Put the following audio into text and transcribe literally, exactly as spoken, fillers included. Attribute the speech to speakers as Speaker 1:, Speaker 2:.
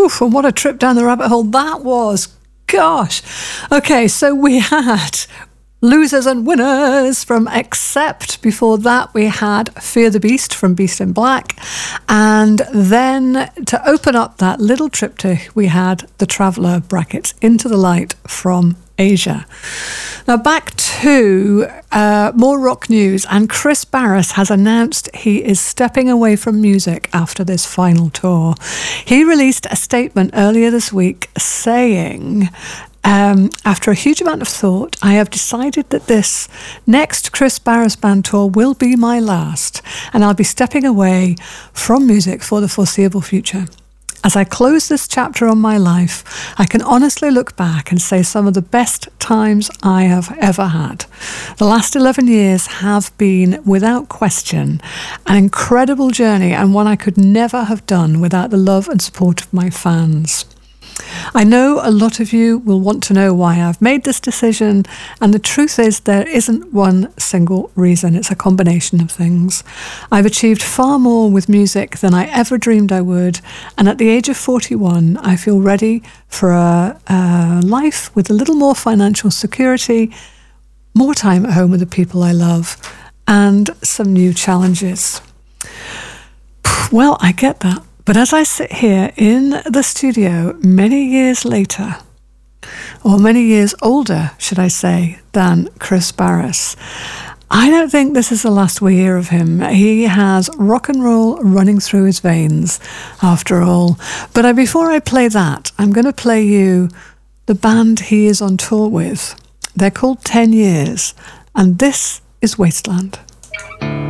Speaker 1: Oof, and what a trip down the rabbit hole that was. Gosh. Okay, so we had Losers and Winners from Accept. Before that, we had Fear the Beast from Beast in Black. And then to open up that little triptych, we had The Traveller, brackets, Into the Light from Asia. Now back to uh, more rock news, and Chris Barris has announced he is stepping away from music after this final tour. He released a statement earlier this week saying, Um, after a huge amount of thought, I have decided that this next Chris Barris Band tour will be my last, and I'll be stepping away from music for the foreseeable future. As I close this chapter on my life, I can honestly look back and say some of the best times I have ever had. The last eleven years have been, without question, an incredible journey, and one I could never have done without the love and support of my fans. I know a lot of you will want to know why I've made this decision, and the truth is there isn't one single reason. It's a combination of things. I've achieved far more with music than I ever dreamed I would, and at the age of forty-one, I feel ready for a, a life with a little more financial security, more time at home with the people I love, and some new challenges. Well, I get that. But as I sit here in the studio many years later, or many years older, should I say, than Chris Barris, I don't think this is the last we hear of him. He has rock and roll running through his veins, after all. But I, before I play that, I'm going to play you the band he is on tour with. They're called ten years, and this is Wasteland.